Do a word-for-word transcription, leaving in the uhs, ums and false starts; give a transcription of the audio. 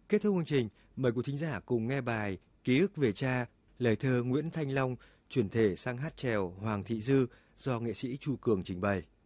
Kết thúc chương trình, mời quý thính giả cùng nghe bài Ký ức về cha, lời thơ Nguyễn Thanh Long chuyển thể sang hát chèo Hoàng Thị Dư do nghệ sĩ Chu Cường trình bày.